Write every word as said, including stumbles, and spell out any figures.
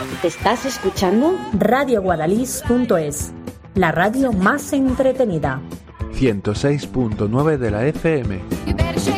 ¿Estás escuchando? radio guadalís punto es, la radio más entretenida. ciento seis punto nueve de la F M.